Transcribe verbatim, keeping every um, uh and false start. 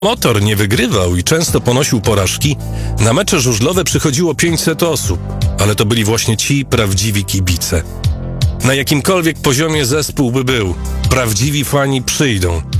Motor nie wygrywał i często ponosił porażki, na mecze żużlowe przychodziło pięćset osób, ale to byli właśnie ci prawdziwi kibice. Na jakimkolwiek poziomie zespół by był, prawdziwi fani przyjdą